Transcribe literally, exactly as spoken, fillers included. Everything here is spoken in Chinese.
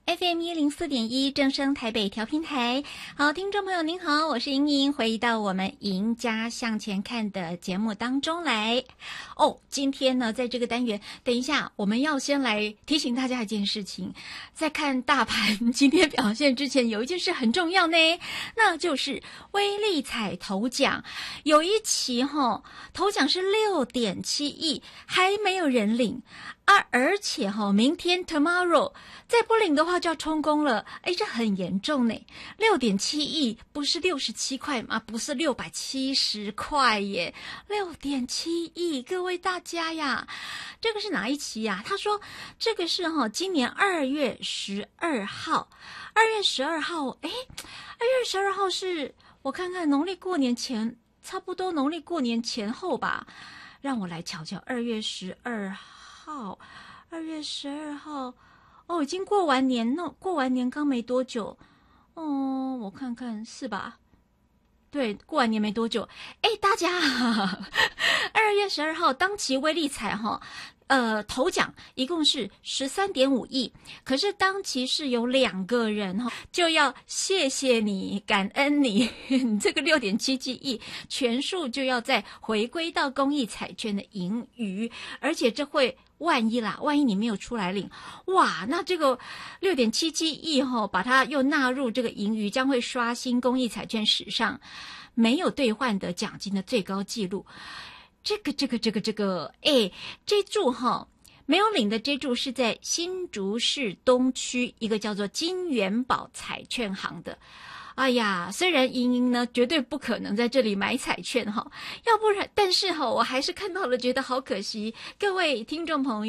F M 一零四点一正声台北调频台。好，听众朋友您好，我是莹莹，回到我们赢家向前看的节目当中来。哦，今天呢，在这个单元，等一下我们要先来提醒大家一件事情，在看大盘今天表现之前，有一件事很重要呢，那就是威力彩头奖有一期哈，头奖是六点七亿，还没有人领。啊，而且哈、哦，明天 tomorrow 再不领的话就要充公了，哎，这很严重呢。六点七亿不是六十七块吗？不是六百七十块耶，六点七亿，各位大家呀，这个是哪一期呀？他说这个是哈、哦，今年二月十二号，二月十二号，哎，二月十二号是我看看农历过年前，差不多农历过年前后吧，让我来瞧瞧，二月十二号。号，二月十二号，哦，已经过完年了，过完年刚没多久，哦，我看看是吧？对，过完年没多久，哎，大家，二月十二号当期威力彩哈。呃，头奖一共是十三点五亿，可是当期是有两个人哈，就要谢谢你，感恩你，你这个六点七七亿全数就要再回归到公益彩券的盈余，而且这会万一啦，万一你没有出来领，哇，那这个六点七七亿哈，把它又纳入这个盈余，将会刷新公益彩券史上没有兑换的奖金的最高纪录。这个这个这个这个，哎，这注哈没有领的这注是在新竹市东区一个叫做金元宝彩券行的。哎呀，虽然莹莹呢绝对不可能在这里买彩券哈，要不然，但是哈我还是看到了，觉得好可惜。各位听众朋友。